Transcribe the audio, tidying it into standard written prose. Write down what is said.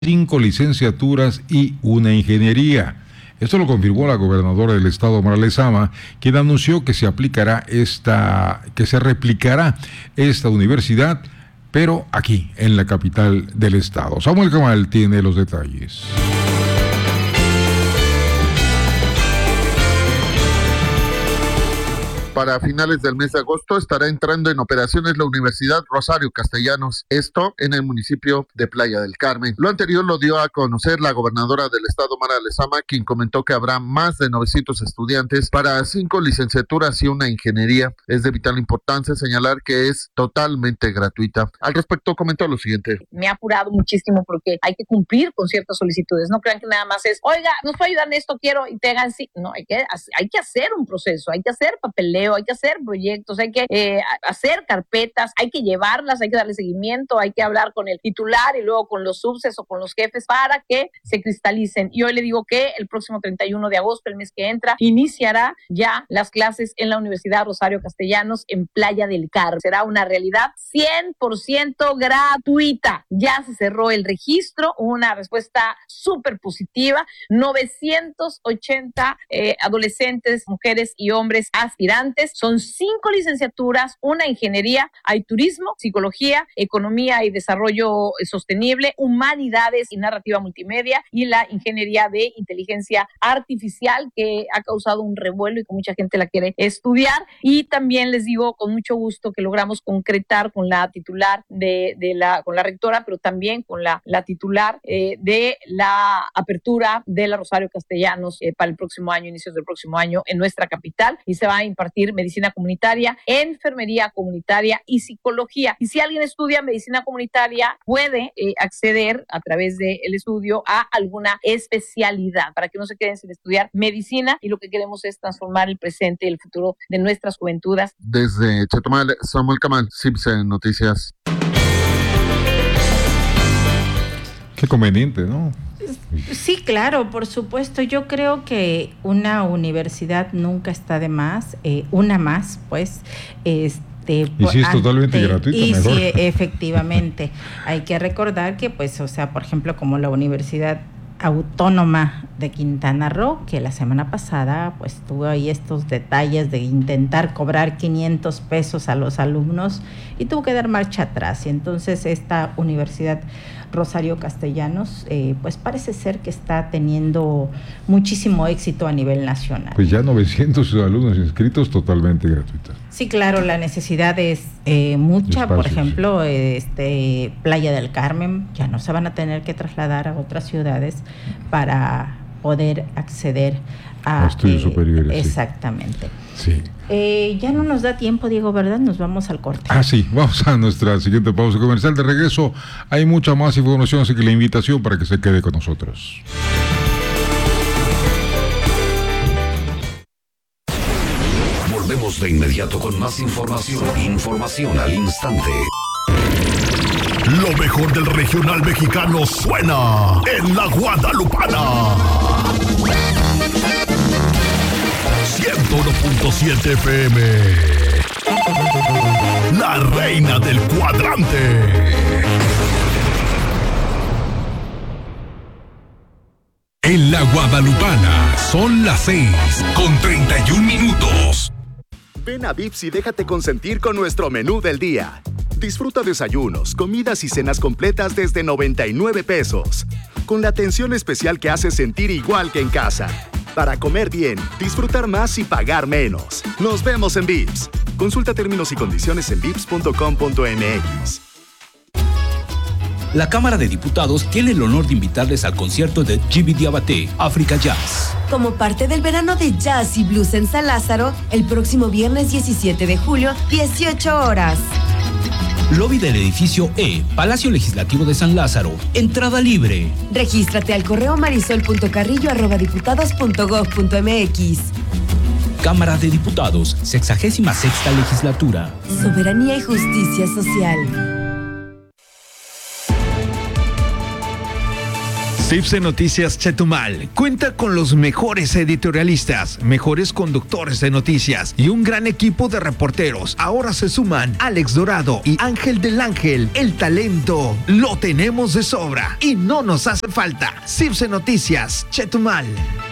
5 licenciaturas y una ingeniería. Esto lo confirmó la gobernadora del estado, Mara Lezama, quien anunció que se replicará esta universidad, pero aquí, en la capital del estado. Samuel Camal tiene los detalles. Para finales del mes de agosto estará entrando en operaciones la Universidad Rosario Castellanos, esto en el municipio de Playa del Carmen. Lo anterior lo dio a conocer la gobernadora del estado, Mara Lezama, quien comentó que habrá más de 900 estudiantes para 5 licenciaturas y una ingeniería. Es de vital importancia señalar que es totalmente gratuita. Al respecto comentó lo siguiente. Me ha apurado muchísimo porque hay que cumplir con ciertas solicitudes. No crean que nada más es, oiga, ¿nos puede ayudar en esto? Quiero, y te hagan sí. No, hay que hacer un proceso, hay que hacer papeleo, hay que hacer proyectos, hay que hacer carpetas, hay que llevarlas, hay que darle seguimiento, hay que hablar con el titular y luego con los subses o con los jefes para que se cristalicen. Y hoy le digo que el próximo 31 de agosto, el mes que entra, iniciará ya las clases en la Universidad Rosario Castellanos en Playa del Carmen. Será una realidad 100% gratuita. Ya se cerró el registro, una respuesta súper positiva. 980 adolescentes, mujeres y hombres aspirantes. Son 5 licenciaturas, una ingeniería, hay turismo, psicología, economía y desarrollo sostenible, humanidades y narrativa multimedia, y la ingeniería de inteligencia artificial, que ha causado un revuelo y que mucha gente la quiere estudiar. Y también les digo con mucho gusto que logramos concretar con la titular con la rectora, pero también con la titular de la apertura de la Rosario Castellanos para el próximo año, inicios del próximo año en nuestra capital, y se va a impartir medicina comunitaria, enfermería comunitaria y psicología. Y si alguien estudia medicina comunitaria, puede acceder a través del estudio a alguna especialidad para que no se queden sin estudiar medicina, y lo que queremos es transformar el presente y el futuro de nuestras juventudes. Desde Chetumal, Samuel Camal, CIPSE Noticias. Qué conveniente, ¿no? Sí, claro, por supuesto. Yo creo que una universidad nunca está de más, una más, pues. Y si es totalmente gratuito, y mejor. Sí, efectivamente. Hay que recordar que, pues, o sea, por ejemplo, como la Universidad Autónoma de Quintana Roo, que la semana pasada pues tuvo ahí estos detalles de intentar cobrar 500 pesos a los alumnos y tuvo que dar marcha atrás. Y entonces esta Universidad Rosario Castellanos pues parece ser que está teniendo muchísimo éxito a nivel nacional. Pues ya 900 alumnos inscritos, totalmente gratuitas. Sí, claro, la necesidad es mucha. Por ejemplo, Playa del Carmen, ya no se van a tener que trasladar a otras ciudades para poder acceder a estudios superiores. Exactamente. Sí. Ya no nos da tiempo, Diego, ¿verdad? Nos vamos al corte. Sí, vamos a nuestra siguiente pausa comercial. De regreso hay mucha más información, así que la invitación para que se quede con nosotros. Volvemos de inmediato con más información. Información al instante. Lo mejor del regional mexicano suena en la Guadalupana. 101.7 FM. La reina del cuadrante. En la Guadalupana son las 6:31. Ven a Vips y déjate consentir con nuestro menú del día. Disfruta desayunos, comidas y cenas completas desde 99 pesos. Con la atención especial que hace sentir igual que en casa. Para comer bien, disfrutar más y pagar menos. Nos vemos en Vips. Consulta términos y condiciones en vips.com.mx. La Cámara de Diputados tiene el honor de invitarles al concierto de Djiby Diabaté, África Jazz. Como parte del verano de jazz y blues en San Lázaro, el próximo viernes 17 de julio, 18 horas. Lobby del edificio E, Palacio Legislativo de San Lázaro. Entrada libre. Regístrate al correo marisol.carrillo@diputados.gov.mx. Cámara de Diputados, 66ª Legislatura. Soberanía y justicia social. CIPSE Noticias Chetumal cuenta con los mejores editorialistas, mejores conductores de noticias y un gran equipo de reporteros. Ahora se suman Alex Dorado y Ángel del Ángel. El talento lo tenemos de sobra y no nos hace falta. CIPSE Noticias Chetumal.